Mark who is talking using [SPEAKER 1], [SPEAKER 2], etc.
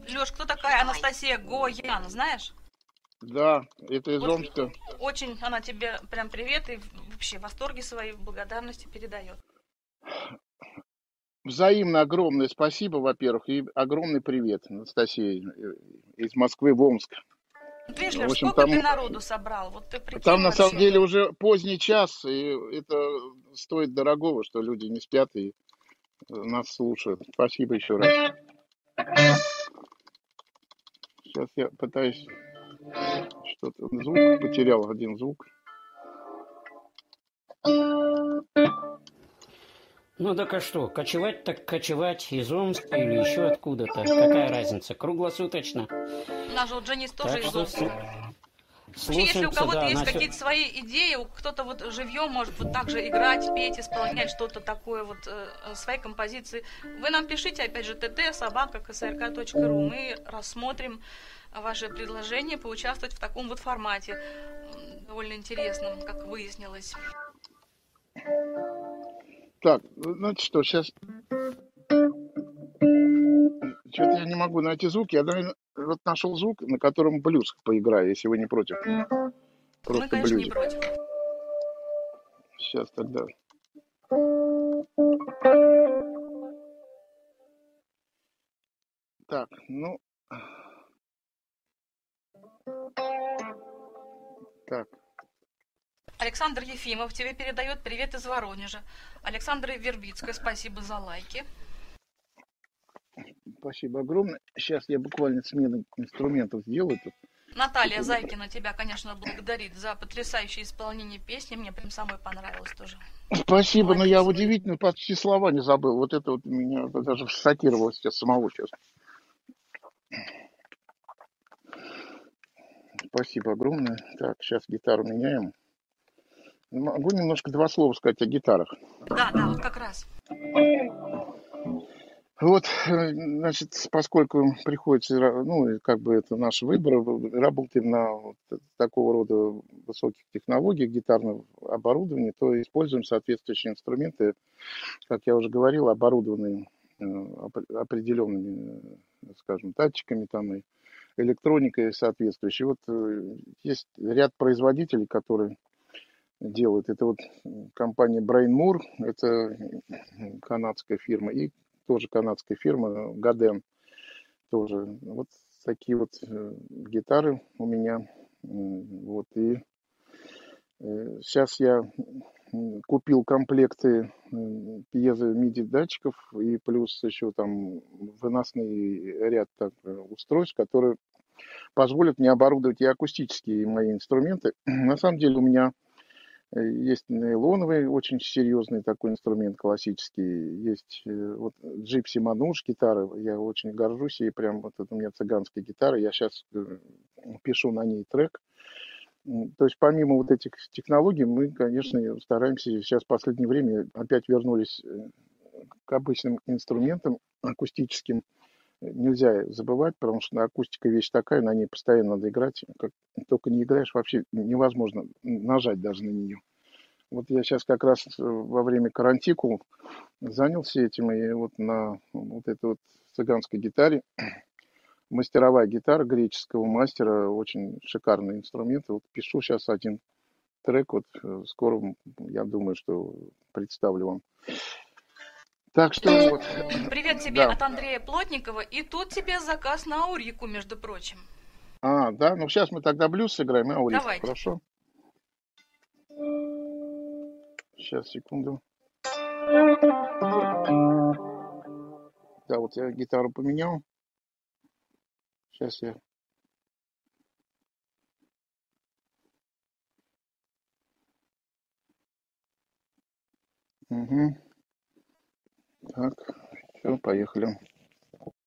[SPEAKER 1] Лёш, кто такая Анастасия Гоян, знаешь?
[SPEAKER 2] Да, это из
[SPEAKER 1] Вот
[SPEAKER 2] Омска.
[SPEAKER 1] очень она тебе прям привет и вообще восторги свои, благодарности передает.
[SPEAKER 2] Взаимно огромное спасибо, во-первых, и огромный привет, Анастасия, из Москвы в Омск.
[SPEAKER 1] Вот видишь,
[SPEAKER 2] В
[SPEAKER 1] Лёш,
[SPEAKER 2] общем,
[SPEAKER 1] сколько ты народу собрал? Вот ты
[SPEAKER 2] там
[SPEAKER 1] прикинь
[SPEAKER 2] на самом
[SPEAKER 1] вообще.
[SPEAKER 2] деле уже поздний час, и это стоит дорогого, что люди не спят и нас слушают. Спасибо еще раз. Сейчас я пытаюсь что-то... Звук потерял, один звук.
[SPEAKER 3] Ну так а что, кочевать так кочевать из Омска или еще откуда-то. Какая разница? Круглосуточно.
[SPEAKER 1] У нас же вот Дженис тоже
[SPEAKER 3] Так
[SPEAKER 1] из
[SPEAKER 3] что
[SPEAKER 1] Омска. Вообще, если у
[SPEAKER 3] слушаемся,
[SPEAKER 1] кого-то
[SPEAKER 3] да,
[SPEAKER 1] есть
[SPEAKER 3] Настя.
[SPEAKER 1] какие-то свои идеи, кто-то вот живьем может вот так же играть, петь, исполнять что-то такое, вот свои композиции, вы нам пишите, опять же, tt@ksrk.ru. Мы рассмотрим ваше предложение поучаствовать в таком вот формате, довольно интересном, как выяснилось.
[SPEAKER 2] Так, знаете что, сейчас... Что-то я не могу найти звук. Я, наверное, вот нашел звук, на котором блюз поиграю, если вы не против.
[SPEAKER 1] Мы,
[SPEAKER 2] Просто
[SPEAKER 1] конечно, не
[SPEAKER 2] блюзик.
[SPEAKER 1] против.
[SPEAKER 2] Сейчас тогда. Так, ну, так.
[SPEAKER 1] Александр Ефимов тебе передает привет из Воронежа. Александра Вербицкая, спасибо за лайки.
[SPEAKER 2] Спасибо огромное. Сейчас я буквально смену инструментов сделаю тут.
[SPEAKER 1] Наталья
[SPEAKER 2] Секунду.
[SPEAKER 1] Зайкина тебя, конечно, благодарит за потрясающее исполнение песни. Мне прям самой понравилось тоже.
[SPEAKER 2] Спасибо, но я
[SPEAKER 1] Молодец.
[SPEAKER 2] удивительно почти слова не забыл. Вот это вот меня даже шокировало сейчас самого сейчас. Спасибо огромное. Так, сейчас гитару меняем. Могу немножко два слова сказать о гитарах.
[SPEAKER 1] Да, да, вот как раз.
[SPEAKER 2] Вот, значит, поскольку приходится, ну, и как бы это наш выбор, работаем на вот такого рода высоких технологиях гитарного оборудования, то используем соответствующие инструменты, как я уже говорил, оборудованные определенными, скажем, датчиками там и электроникой соответствующей. Вот есть ряд производителей, которые делают. Это вот компания Brain Moore, это канадская фирма, и тоже канадская фирма Гаден тоже. Вот такие вот гитары у меня. Вот и сейчас я купил комплекты пьезо MIDI датчиков и плюс еще там выносный ряд так, устройств, которые позволят мне оборудовать и акустические мои инструменты. На самом деле у меня есть нейлоновый, очень серьезный такой инструмент классический. Есть вот Gypsy Manouche гитара. Я очень горжусь ей. Прям вот это у меня цыганская гитара. Я сейчас пишу на ней трек. То есть помимо вот этих технологий мы, конечно, стараемся. Сейчас в последнее время опять вернулись к обычным инструментам акустическим. Нельзя забывать, потому что акустика вещь такая, на ней постоянно надо играть. Как только не играешь, вообще невозможно нажать даже на нее. Вот я сейчас как раз во время карантикул занялся этим, и вот на вот этой вот цыганской гитаре, мастеровая гитара греческого мастера, очень шикарный инструмент. Вот пишу сейчас один трек, вот скоро, я думаю, что представлю вам. Так что вот,
[SPEAKER 1] Привет тебе
[SPEAKER 2] да.
[SPEAKER 1] от Андрея Плотникова. И тут тебе заказ на Аурику, между прочим.
[SPEAKER 2] Да, ну сейчас мы тогда блюз сыграем, Аурику,
[SPEAKER 1] Давайте.
[SPEAKER 2] хорошо? Сейчас, секунду. Да, вот я гитару поменял. Сейчас я... Угу. Так, все, поехали.